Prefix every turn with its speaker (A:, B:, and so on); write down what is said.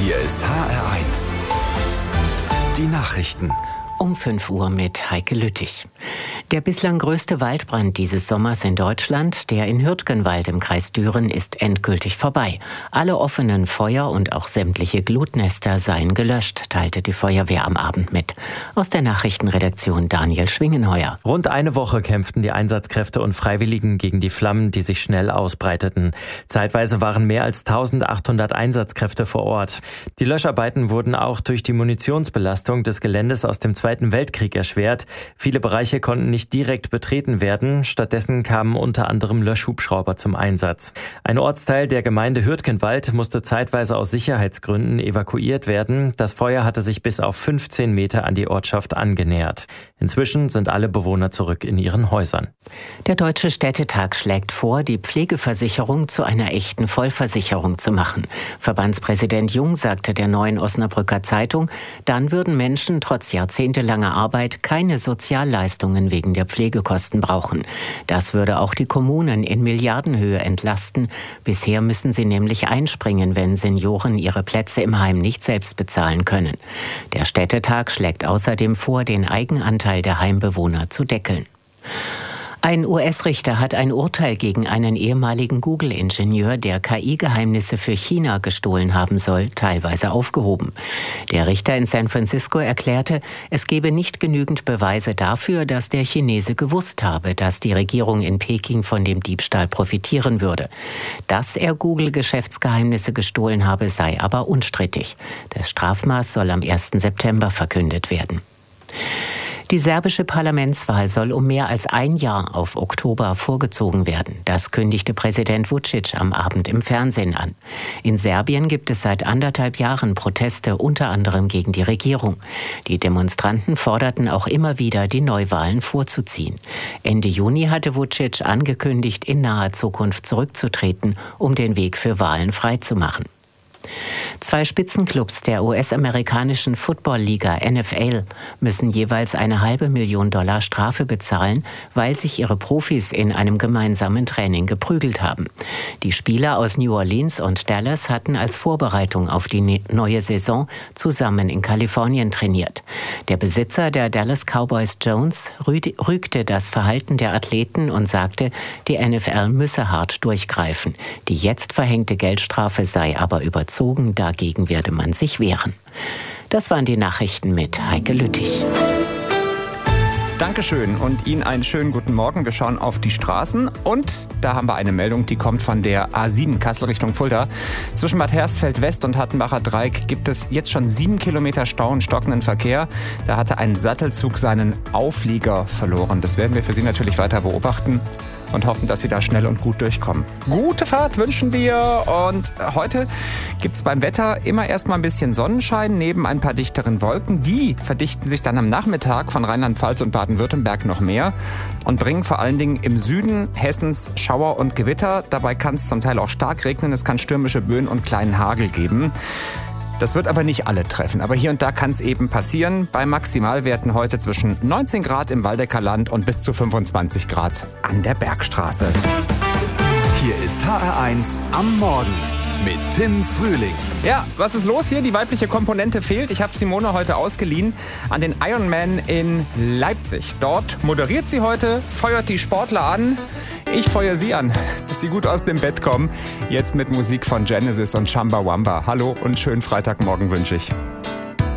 A: Hier ist HR1. Die Nachrichten.
B: Um 5 Uhr mit Heike Lüttich. Der bislang größte Waldbrand dieses Sommers in Deutschland, der in Hürtgenwald im Kreis Düren, ist endgültig vorbei. Alle offenen Feuer und auch sämtliche Glutnester seien gelöscht, teilte die Feuerwehr am Abend mit. Aus der Nachrichtenredaktion Daniel Schwingenheuer.
C: Rund eine Woche kämpften die Einsatzkräfte und Freiwilligen gegen die Flammen, die sich schnell ausbreiteten. Zeitweise waren mehr als 1800 Einsatzkräfte vor Ort. Die Löscharbeiten wurden auch durch die Munitionsbelastung des Geländes aus dem Zweiten Weltkrieg erschwert. Viele Bereiche konnten nicht direkt betreten werden. Stattdessen kamen unter anderem Löschhubschrauber zum Einsatz. Ein Ortsteil der Gemeinde Hürtgenwald musste zeitweise aus Sicherheitsgründen evakuiert werden. Das Feuer hatte sich bis auf 15 Meter an die Ortschaft angenähert. Inzwischen sind alle Bewohner zurück in ihren Häusern.
B: Der Deutsche Städtetag schlägt vor, die Pflegeversicherung zu einer echten Vollversicherung zu machen. Verbandspräsident Jung sagte der Neuen Osnabrücker Zeitung, dann würden Menschen trotz jahrzehntelanger Arbeit keine Sozialleistungen wegen der Pflegekosten brauchen. Das würde auch die Kommunen in Milliardenhöhe entlasten. Bisher müssen sie nämlich einspringen, wenn Senioren ihre Plätze im Heim nicht selbst bezahlen können. Der Städtetag schlägt außerdem vor, den Eigenanteil der Heimbewohner zu deckeln. Ein US-Richter hat ein Urteil gegen einen ehemaligen Google-Ingenieur, der KI-Geheimnisse für China gestohlen haben soll, teilweise aufgehoben. Der Richter in San Francisco erklärte, es gebe nicht genügend Beweise dafür, dass der Chinese gewusst habe, dass die Regierung in Peking von dem Diebstahl profitieren würde. Dass er Google-Geschäftsgeheimnisse gestohlen habe, sei aber unstrittig. Das Strafmaß soll am 1. September verkündet werden. Die serbische Parlamentswahl soll um mehr als ein Jahr auf Oktober vorgezogen werden. Das kündigte Präsident Vučić am Abend im Fernsehen an. In Serbien gibt es seit 1,5 Jahren Proteste, unter anderem gegen die Regierung. Die Demonstranten forderten auch immer wieder, die Neuwahlen vorzuziehen. Ende Juni hatte Vučić angekündigt, in naher Zukunft zurückzutreten, um den Weg für Wahlen freizumachen. 2 Spitzenclubs der US-amerikanischen Football-Liga NFL müssen jeweils $500.000 Strafe bezahlen, weil sich ihre Profis in einem gemeinsamen Training geprügelt haben. Die Spieler aus New Orleans und Dallas hatten als Vorbereitung auf die neue Saison zusammen in Kalifornien trainiert. Der Besitzer der Dallas Cowboys, Jones, rügte das Verhalten der Athleten und sagte, die NFL müsse hart durchgreifen. Die jetzt verhängte Geldstrafe sei aber überzogen. Dagegen werde man sich wehren. Das waren die Nachrichten mit Heike Lüttich.
D: Dankeschön und Ihnen einen schönen guten Morgen. Wir schauen auf die Straßen und da haben wir eine Meldung, die kommt von der A7 Kassel Richtung Fulda. Zwischen Bad Hersfeld West und Hattenbacher Dreieck gibt es jetzt schon 7 Kilometer Stau und stockenden Verkehr. Da hatte ein Sattelzug seinen Auflieger verloren. Das werden wir für Sie natürlich weiter beobachten und hoffen, dass Sie da schnell und gut durchkommen. Gute Fahrt wünschen wir und heute gibt es beim Wetter immer erstmal ein bisschen Sonnenschein neben ein paar dichteren Wolken. Die verdichten sich dann am Nachmittag von Rheinland-Pfalz und Baden-Württemberg noch mehr und bringen vor allen Dingen im Süden Hessens Schauer und Gewitter. Dabei kann es zum Teil auch stark regnen, es kann stürmische Böen und kleinen Hagel geben. Das wird aber nicht alle treffen, aber hier und da kann es eben passieren. Bei Maximalwerten heute zwischen 19 Grad im Waldecker Land und bis zu 25 Grad an der Bergstraße.
A: Hier ist HR1 am Morgen mit Tim Frühling.
D: Ja, was ist los hier? Die weibliche Komponente fehlt. Ich habe Simone heute ausgeliehen an den Ironman in Leipzig. Dort moderiert sie heute, feuert die Sportler an. Ich feuere sie an, dass sie gut aus dem Bett kommen. Jetzt mit Musik von Genesis und Chumbawamba. Hallo und schönen Freitagmorgen wünsche ich.